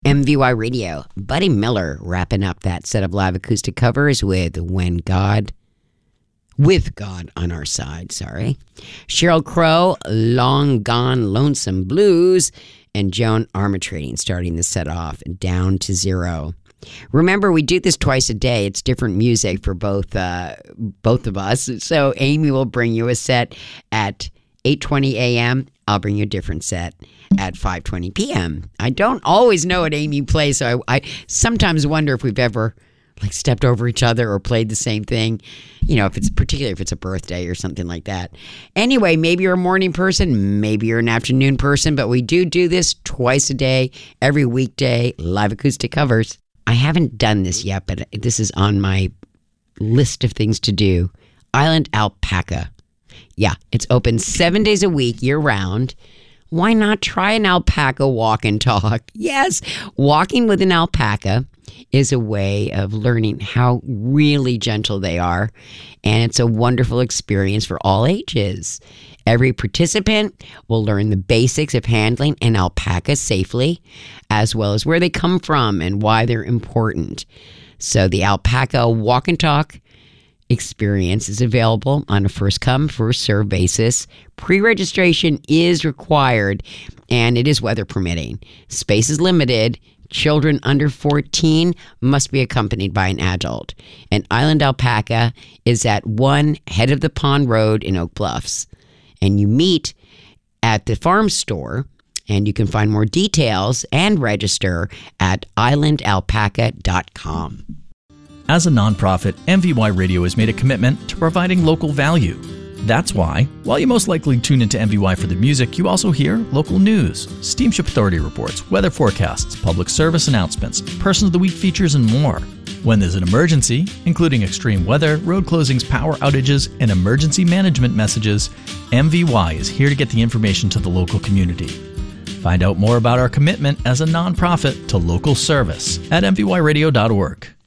MVY Radio. Buddy Miller wrapping up that set of live acoustic covers with With God on Our Side, Sheryl Crow, Long Gone Lonesome Blues, and Joan Armatrading starting the set off, Down to Zero. Remember, we do this twice a day. It's different music for both of us. So Amy will bring you a set at 8:20 a.m. I'll bring you a different set at 5:20 p.m. I don't always know what Amy plays, so I sometimes wonder if we've ever stepped over each other or played the same thing, particularly if it's a birthday or something like that. Anyway, maybe you're a morning person, maybe you're an afternoon person, but we do this twice a day, every weekday, live acoustic covers. I haven't done this yet, but this is on my list of things to do. Island Alpaca. Yeah, it's open 7 days a week, year-round. Why not try an alpaca walk and talk? Yes, walking with an alpaca is a way of learning how really gentle they are, and it's a wonderful experience for all ages. Every participant will learn the basics of handling an alpaca safely, as well as where they come from and why they're important. So the Alpaca Walk and Talk experience is available on a first-come, first-served basis. Pre-registration is required, and it is weather permitting. Space is limited. Children under 14 must be accompanied by an adult. And Island Alpaca is at 1 Head of the Pond Road in Oak Bluffs. And you meet at the farm store, and you can find more details and register at islandalpaca.com. As a nonprofit, MVY Radio has made a commitment to providing local value. That's why, while you most likely tune into MVY for the music, you also hear local news, Steamship Authority reports, weather forecasts, public service announcements, Person of the Week features, and more. When there's an emergency, including extreme weather, road closings, power outages, and emergency management messages, MVY is here to get the information to the local community. Find out more about our commitment as a nonprofit to local service at mvyradio.org.